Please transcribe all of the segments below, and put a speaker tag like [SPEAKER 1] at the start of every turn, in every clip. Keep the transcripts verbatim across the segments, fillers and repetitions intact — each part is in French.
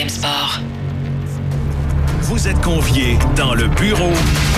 [SPEAKER 1] Sport.
[SPEAKER 2] Vous êtes conviés dans le bureau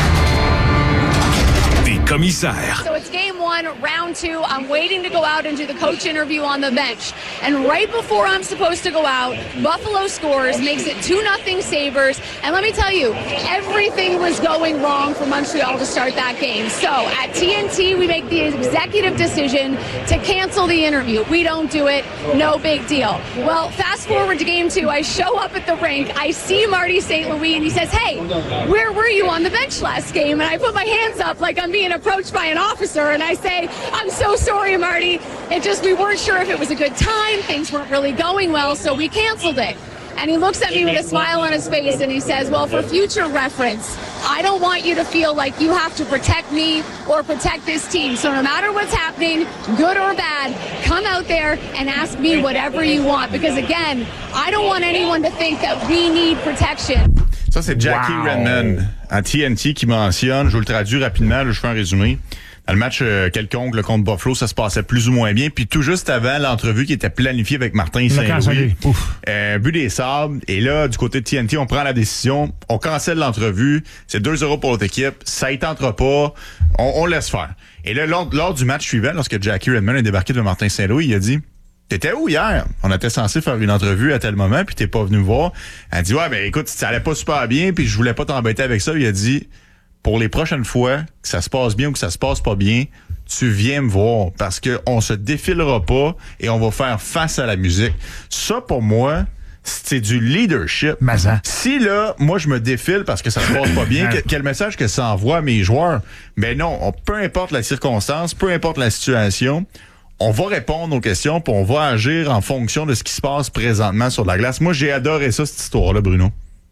[SPEAKER 2] des commissaires.
[SPEAKER 3] So it's game one, round two. I'm waiting to go out and do the coach interview on the bench. And right before I'm supposed to go out, Buffalo scores, makes it two nothing Sabres. And let me tell you, everything was going wrong for Montreal to start that game. So at T N T, we make the executive decision to cancel the interview. We don't do it, no big deal. Well, fast forward to game two, I show up at the rink, I see Marty Saint Louis, and he says, hey, where were you on the bench last game? And I put my hands up like I'm being approached by an officer, and I say, I'm so sorry, Marty. It just, we weren't sure if it was a good time. Things weren't really going well, so we canceled it. And he looks at me with a smile on his face, and he says, well, for future reference, I don't want you to feel like you have to protect me or protect this team. So no matter what's happening, good or bad, come out there and ask me whatever you want. Because, again, I don't want anyone to think that we need protection.
[SPEAKER 4] Ça, c'est Jackie wow. Redmond à T N T qui mentionne, je vous le traduis rapidement, là, je fais un résumé. Dans le match euh, quelconque là, contre Buffalo, ça se passait plus ou moins bien. Puis tout juste avant l'entrevue qui était planifiée avec Martin Saint-Louis, euh, but des Sabres. Et là, du côté de T N T, on prend la décision, on cancelle l'entrevue. C'est deux zéro pour notre équipe. Ça y tentera pas. On, on laisse faire. Et là, lors, lors du match suivant, lorsque Jackie Redmond a débarqué devant Martin Saint-Louis, il a dit... T'étais où hier? On était censé faire une entrevue à tel moment, puis t'es pas venu me voir. Elle dit, ouais, ben écoute, ça allait pas super bien, puis je voulais pas t'embêter avec ça. Il a dit, pour les prochaines fois, que ça se passe bien ou que ça se passe pas bien, tu viens me voir, parce que on se défilera pas et on va faire face à la musique. Ça, pour moi, c'est du leadership.
[SPEAKER 5] Mazan.
[SPEAKER 4] Si là, moi, je me défile parce que ça se passe pas bien, que, quel message que ça envoie à mes joueurs? Ben non, on, peu importe la circonstance, peu importe la situation, on va répondre aux questions, puis on va agir en fonction de ce qui se passe présentement sur la glace. Moi, j'ai adoré ça, cette histoire-là, Bruno.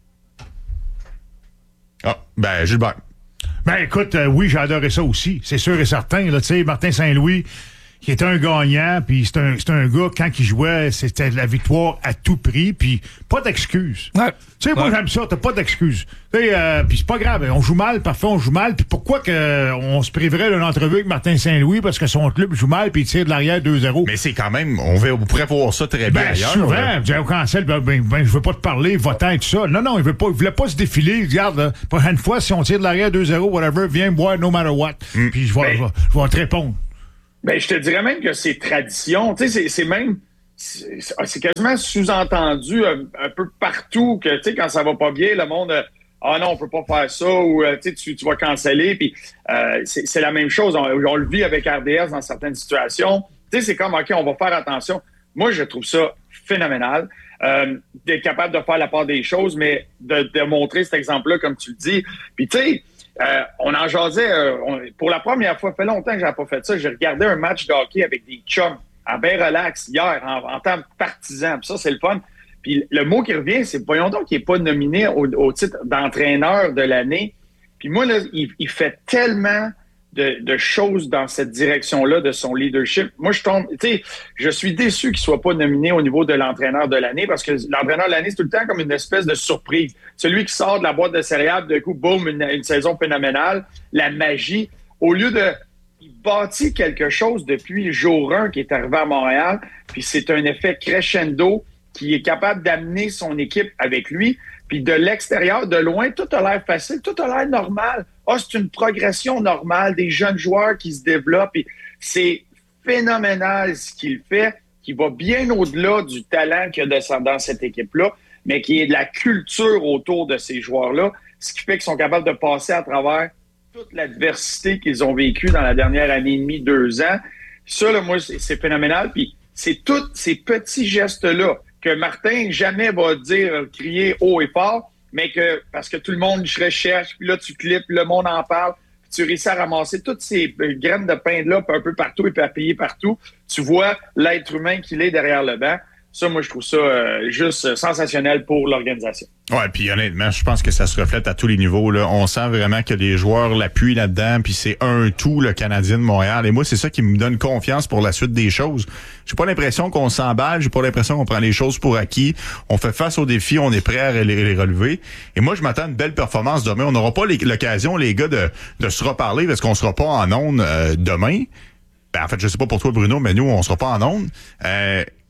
[SPEAKER 4] Ah, ben, Gilbert.
[SPEAKER 5] Ben, écoute, euh, oui, j'ai adoré ça aussi. C'est sûr et certain. Là, tu sais, Martin Saint-Louis, qui était un gagnant, puis c'est un, c'est un gars, quand il jouait, c'était la victoire à tout prix, puis pas d'excuses.
[SPEAKER 6] Ouais.
[SPEAKER 5] Tu sais, moi,
[SPEAKER 6] ouais.
[SPEAKER 5] j'aime ça, t'as pas d'excuses. Tu sais, euh, puis c'est pas grave, on joue mal, parfois on joue mal, puis pourquoi que euh, on se priverait d'une entrevue avec Martin Saint-Louis parce que son club joue mal, puis il tire de l'arrière deux zéro.
[SPEAKER 4] Mais c'est quand même, on, va, on pourrait voir ça très bien
[SPEAKER 5] ben,
[SPEAKER 4] ailleurs.
[SPEAKER 5] souvent, Jerry Cancel, ben, ben, ben, je veux pas te parler, votant et tout ça. Non, non, il veut pas, il voulait pas se défiler. Regarde, là, prochaine fois, si on tire de l'arrière deux zéro, whatever, viens me voir no matter what. Mm. Puis je vais, ben, je vais te répondre.
[SPEAKER 7] Ben, je te dirais même que c'est tradition. Tu sais, c'est, c'est même... C'est, c'est quasiment sous-entendu un, un peu partout que, tu sais, quand ça va pas bien, le monde... Ah non, on peut pas faire ça, ou tu, tu vas canceller. Puis euh, c'est, c'est la même chose. On, on le vit avec R D S dans certaines situations. Tu sais, c'est comme, OK, on va faire attention. Moi, je trouve ça phénoménal euh, d'être capable de faire la part des choses, mais de, de montrer cet exemple-là, comme tu le dis. Puis tu sais... Euh, on en jasait, euh, on, pour la première fois, ça fait longtemps que j'avais pas fait ça, j'ai regardé un match de hockey avec des chums, en bien relax, hier, en, en tant que partisan, puis ça, c'est le fun. Puis le mot qui revient, c'est, voyons donc qu'il n'est pas nominé au, au titre d'entraîneur de l'année. Puis moi, là, il, il fait tellement de, de choses dans cette direction-là, de son leadership. Moi, je tombe, tu sais, je suis déçu qu'il soit pas nominé au niveau de l'entraîneur de l'année, parce que l'entraîneur de l'année, c'est tout le temps comme une espèce de surprise. Celui qui sort de la boîte de céréales, de coup, boum, une, une saison phénoménale, la magie. Au lieu de... Il bâtit quelque chose depuis jour un qui est arrivé à Montréal, puis c'est un effet crescendo qui est capable d'amener son équipe avec lui. Puis de l'extérieur, de loin, tout a l'air facile, tout a l'air normal. Ah, c'est une progression normale des jeunes joueurs qui se développent. Et c'est phénoménal ce qu'il fait, qui va bien au-delà du talent qu'il y a dans cette équipe-là, mais qui est de la culture autour de ces joueurs-là, ce qui fait qu'ils sont capables de passer à travers toute l'adversité qu'ils ont vécue dans la dernière année et demie, deux ans. Ça, là, moi, c'est, c'est phénoménal. Puis c'est tous ces petits gestes-là que Martin jamais va dire, crier haut et fort, mais que, parce que tout le monde recherche, puis là, tu clips, le monde en parle, puis tu réussis à ramasser toutes ces graines de pain-là un peu partout et éparpillées partout. Tu vois l'être humain qu'il est derrière le banc. Ça, moi, je trouve ça euh, juste sensationnel pour l'organisation.
[SPEAKER 4] Ouais, puis honnêtement, je pense que ça se reflète à tous les niveaux, là. On sent vraiment que les joueurs l'appuient là-dedans, puis c'est un tout, le Canadien de Montréal. Et moi, c'est ça qui me donne confiance pour la suite des choses. J'ai pas l'impression qu'on s'emballe, j'ai pas l'impression qu'on prend les choses pour acquis. On fait face aux défis, on est prêt à les, les relever. Et moi, je m'attends à une belle performance demain. On n'aura pas les, l'occasion, les gars, de, de se reparler parce qu'on sera pas en ondes euh, demain. Ben, en fait, je sais pas pour toi, Bruno, mais nous, on sera pas en ondes. Euh,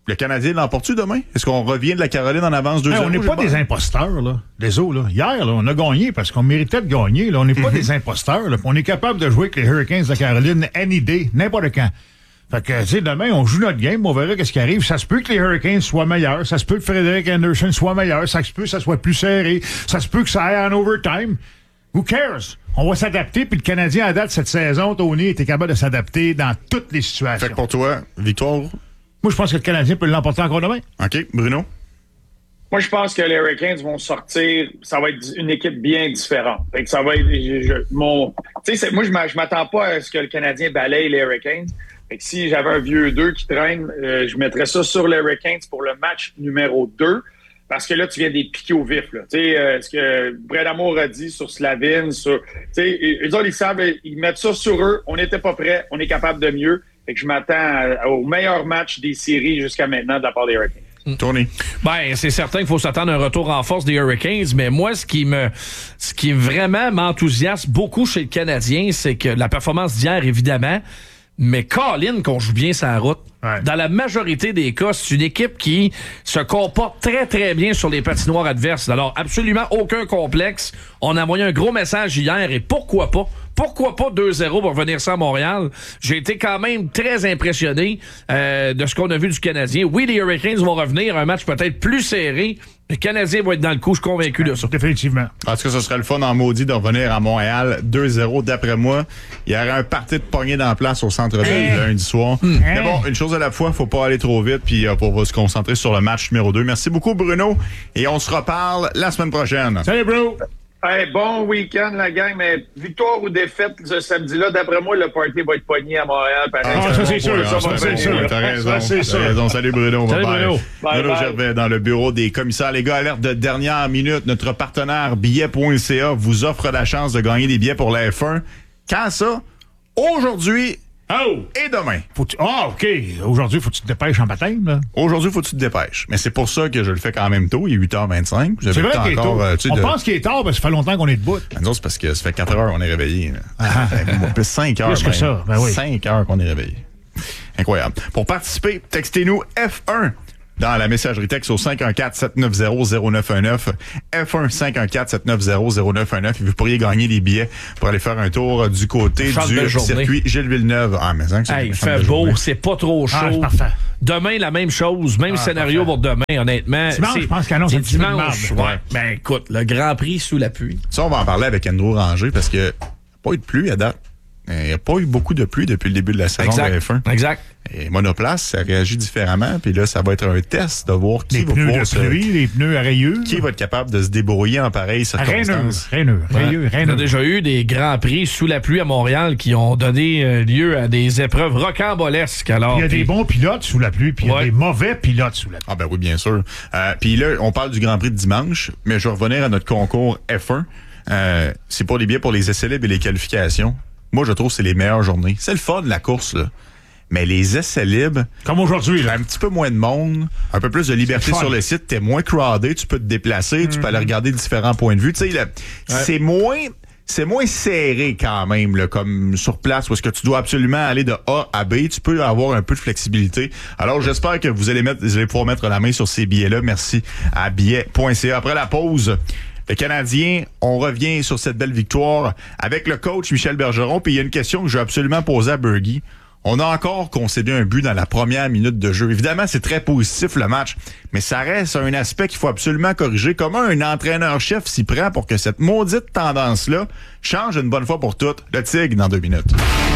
[SPEAKER 4] Le Canadien l'emporte-tu demain? Est-ce qu'on revient de la Caroline en avance deux zéro?
[SPEAKER 5] Hey, on n'est pas des imposteurs, là. Désolé, là. Hier, là, on a gagné parce qu'on méritait de gagner. Là. On n'est pas mm-hmm. des imposteurs. Là. On est capable de jouer avec les Hurricanes de la Caroline any day, n'importe quand. Fait que, tu sais, demain, on joue notre game, on verra qu'est-ce qui arrive. Ça se peut que les Hurricanes soient meilleurs. Ça se peut que Frédéric Anderson soit meilleur. Ça se peut que ça soit plus serré. Ça se peut que ça aille en overtime. Who cares? On va s'adapter, puis le Canadien, à date, cette saison, Tony, était capable de s'adapter dans toutes les situations.
[SPEAKER 4] Fait que pour toi, victoire?
[SPEAKER 5] Moi, je pense que le Canadien peut l'emporter encore demain.
[SPEAKER 4] OK. Bruno?
[SPEAKER 7] Moi, je pense que les Hurricanes vont sortir. Ça va être une équipe bien différente. Fait que ça va être. Je, je, mon, tu sais, moi, je m'attends pas à ce que le Canadien balaye les Hurricanes. Fait que si j'avais un vieux deux qui traîne, euh, je mettrais ça sur les Hurricanes pour le match numéro deux. Parce que là, tu viens des piquer au vif. Là. Tu sais, euh, ce que Brad Amour a dit sur Slavin, sur. Tu sais, eux autres, ils savent, ils mettent ça sur eux. On n'était pas prêts. On est capable de mieux. Fait que je m'attends à, au meilleur match des séries jusqu'à maintenant de la part des Hurricanes.
[SPEAKER 4] Tony.
[SPEAKER 1] Ben, c'est certain qu'il faut s'attendre à un retour en force des Hurricanes, mais moi, ce qui me, ce qui vraiment m'enthousiasme beaucoup chez le Canadien, c'est que la performance d'hier, évidemment, mais Colin, qu'on joue bien sa route. Ouais. Dans la majorité des cas, c'est une équipe qui se comporte très, très bien sur les patinoires adverses. Alors, absolument aucun complexe. On a envoyé un gros message hier, et pourquoi pas? Pourquoi pas deux zéro pour venir ça à Montréal? J'ai été quand même très impressionné euh, de ce qu'on a vu du Canadien. Oui, les Hurricanes vont revenir, un match peut-être plus serré. Le Canadien va être dans le coup, je suis convaincu de ça.
[SPEAKER 5] Définitivement.
[SPEAKER 4] En tout cas, ce serait le fun en maudit de revenir à Montréal deux zéro. D'après moi, il y aurait un party de poignée dans la place au Centre-Ville hey. lundi soir. Hey. Mais bon, une chose à la fois, faut pas aller trop vite, puis euh, on va se concentrer sur le match numéro deux. Merci beaucoup, Bruno, et on se reparle la semaine prochaine.
[SPEAKER 5] Salut, Bruno!
[SPEAKER 7] Hey, bon week-end, la gang, mais victoire ou défaite ce samedi-là, d'après moi, le party va être pogné à Montréal. Pareil.
[SPEAKER 5] Ah, ça, c'est sûr. Ça, ça, c'est sûr.
[SPEAKER 4] T'as raison. Ça, c'est sûr. T'as raison. Salut, Bruno.
[SPEAKER 1] Salut, Bruno.
[SPEAKER 4] Bye, Bruno Gervais dans le bureau des commissaires. Les gars, alerte de dernière minute. Notre partenaire billets point c a vous offre la chance de gagner des billets pour la F un. Quand ça? Aujourd'hui.
[SPEAKER 5] Oh!
[SPEAKER 4] Et demain.
[SPEAKER 5] Faut tu... Ah, OK. Aujourd'hui, faut que tu te dépêches en baptême, là.
[SPEAKER 4] Aujourd'hui, faut que tu te dépêches. Mais c'est pour ça que je le fais quand même tôt. Il est huit heures vingt-cinq.
[SPEAKER 5] Vous c'est vrai qu'il est tôt. Euh, On de... pense qu'il est tard parce que ça fait longtemps qu'on est debout.
[SPEAKER 4] Ben non, c'est parce que ça fait quatre heures qu'on est réveillé. Ah. Plus cinq heures.
[SPEAKER 5] Plus que ça. Ben oui.
[SPEAKER 4] cinq heures qu'on est réveillé. Incroyable. Pour participer, textez-nous F un dans la messagerie texte au cinq un quatre, sept neuf zéro, zéro neuf un neuf. F un cinq un quatre, sept neuf zéro, zéro neuf un neuf. Et vous pourriez gagner des billets pour aller faire un tour du côté
[SPEAKER 1] Chante
[SPEAKER 4] du circuit Gilles Villeneuve. Ah, mais hein,
[SPEAKER 1] hey, il fait beau, c'est pas trop chaud. Ah, c'est parfait. Demain, la même chose, même ah, scénario parfait. Pour demain, honnêtement.
[SPEAKER 5] Dimanche,
[SPEAKER 1] c'est,
[SPEAKER 5] je pense qu'annonce
[SPEAKER 1] c'est dimanche. Ouais. Ben écoute, le Grand Prix sous la pluie.
[SPEAKER 4] Ça, on va en parler avec Andrew Ranger parce que n'y a pas eu de pluie à date. Il n'y a pas eu beaucoup de pluie depuis le début de la saison
[SPEAKER 1] exact.
[SPEAKER 4] de F un.
[SPEAKER 1] Exact.
[SPEAKER 4] Et Monoplace, ça réagit différemment. Puis là, ça va être un test de voir qui
[SPEAKER 5] les
[SPEAKER 4] va
[SPEAKER 5] pneus
[SPEAKER 4] pouvoir
[SPEAKER 5] de
[SPEAKER 4] se...
[SPEAKER 5] pluie, les pneus à rayures.
[SPEAKER 4] Qui va être capable de se débrouiller en pareille circonstance.
[SPEAKER 5] Raineux, Raineux, Raineux.
[SPEAKER 1] On a déjà eu des grands prix sous la pluie à Montréal qui ont donné lieu à des épreuves rocambolesques. Alors,
[SPEAKER 5] il y a puis... des bons pilotes sous la pluie, puis il ouais. y a des mauvais pilotes sous la pluie.
[SPEAKER 4] Ah ben oui, bien sûr. Euh, puis là, on parle du Grand Prix de dimanche, mais je vais revenir à notre concours F un. Euh, c'est pour les billets pour les essais libres et les qualifications. Moi, je trouve que c'est les meilleures journées. C'est le fun de la course, là. Mais les essais libres...
[SPEAKER 5] Comme aujourd'hui, là.
[SPEAKER 4] Un petit peu moins de monde, un peu plus de liberté sur le site. T'es moins crowded, tu peux te déplacer, mm-hmm. tu peux aller regarder différents points de vue. Tu sais, là, ouais. c'est moins... C'est moins serré quand même, là, comme sur place, où est-ce que tu dois absolument aller de A à B. Tu peux avoir un peu de flexibilité. Alors, j'espère que vous allez mettre, vous allez pouvoir mettre la main sur ces billets-là. Merci à billets point c a. Après la pause... Le Canadien, on revient sur cette belle victoire avec le coach Michel Bergeron. Puis il y a une question que je vais absolument poser à Bergie. On a encore concédé un but dans la première minute de jeu. Évidemment, c'est très positif le match, mais ça reste un aspect qu'il faut absolument corriger. Comment un entraîneur-chef s'y prend pour que cette maudite tendance-là change une bonne fois pour toutes? Le Tigre dans deux minutes.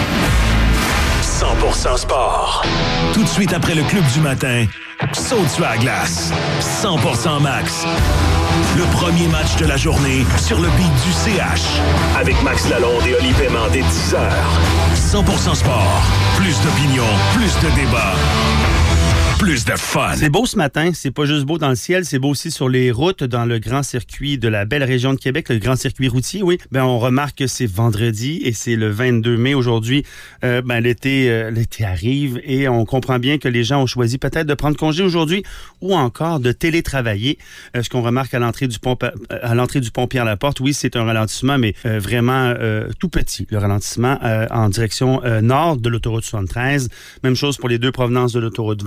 [SPEAKER 2] cent pour cent sport. Tout de suite après le club du matin, saute sur la glace. cent pour cent max. Le premier match de la journée sur le beat du C H. Avec Max Lalonde et Oli Paiement dès dix heures. cent pour cent sport. Plus d'opinion, plus de débat. Plus de fun.
[SPEAKER 6] C'est beau ce matin. C'est pas juste beau dans le ciel, c'est beau aussi sur les routes dans le grand circuit de la belle région de Québec, le grand circuit routier, oui. Ben, on remarque que c'est vendredi et c'est le vingt-deux mai aujourd'hui. Euh, ben, l'été, euh, l'été arrive et on comprend bien que les gens ont choisi peut-être de prendre congé aujourd'hui ou encore de télétravailler. Euh, ce qu'on remarque à l'entrée du pont, à l'entrée du pont Pierre-Laporte, oui, c'est un ralentissement, mais euh, vraiment euh, tout petit. Le ralentissement euh, en direction euh, nord de l'autoroute soixante-treize. Même chose pour les deux provenances de l'autoroute vingt.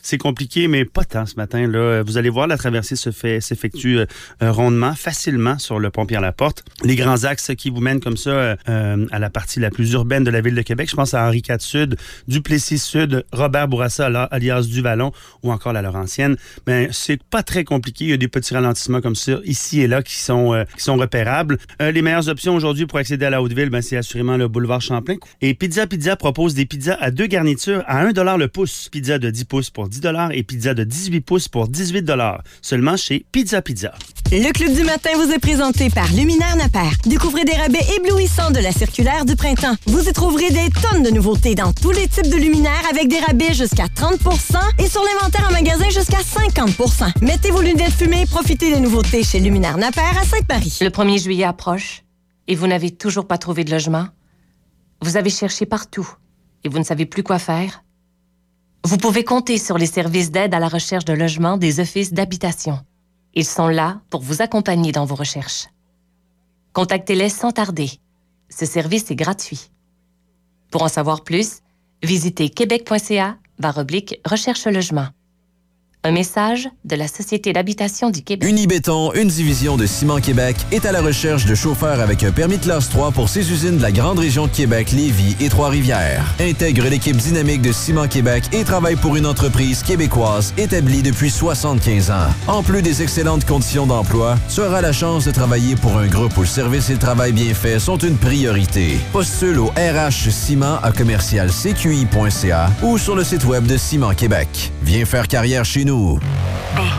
[SPEAKER 6] c'est compliqué, mais pas tant ce matin. Là. Vous allez voir, la traversée se fait, s'effectue euh, rondement, facilement sur le pont Pierre-Laporte. Les grands axes qui vous mènent comme ça euh, à la partie la plus urbaine de la ville de Québec, je pense à Henri quatre Sud, Duplessis Sud, Robert Bourassa, alias Duvalon, ou encore la Laurentienne. Mais c'est pas très compliqué. Il y a des petits ralentissements comme ça, ici et là, qui sont, euh, qui sont repérables. Euh, les meilleures options aujourd'hui pour accéder à la Haute-Ville, ben, c'est assurément le boulevard Champlain. Et Pizza Pizza propose des pizzas à deux garnitures à un dollar le pouce. Pizza de dix pouces pour dix dollars et pizza de dix-huit pouces pour dix-huit dollars. Seulement chez Pizza Pizza.
[SPEAKER 8] Le Club du matin vous est présenté par Luminaire Napper. Découvrez des rabais éblouissants de la circulaire du printemps. Vous y trouverez des tonnes de nouveautés dans tous les types de luminaires avec des rabais jusqu'à trente pour cent et sur l'inventaire en magasin jusqu'à cinquante pour cent. Mettez vos lunettes fumées et profitez des nouveautés chez Luminaire Napper à Sainte-Marie.
[SPEAKER 9] Le premier juillet approche et vous n'avez toujours pas trouvé de logement? Vous avez cherché partout et vous ne savez plus quoi faire? Vous pouvez compter sur les services d'aide à la recherche de logement des offices d'habitation. Ils sont là pour vous accompagner dans vos recherches. Contactez-les sans tarder. Ce service est gratuit. Pour en savoir plus, visitez québec.ca barre oblique recherche logement. Un message de la Société d'habitation du Québec.
[SPEAKER 10] Unibéton, une division de Ciment Québec, est à la recherche de chauffeurs avec un permis de classe trois pour ses usines de la grande région de Québec, Lévis et Trois-Rivières. Intègre l'équipe dynamique de Ciment Québec et travaille pour une entreprise québécoise établie depuis soixante-quinze ans. En plus des excellentes conditions d'emploi, tu auras la chance de travailler pour un groupe où le service et le travail bien fait sont une priorité. Postule au R H Ciment à commercial C Q I point C A ou sur le site web de Ciment Québec. Viens faire carrière chez nous.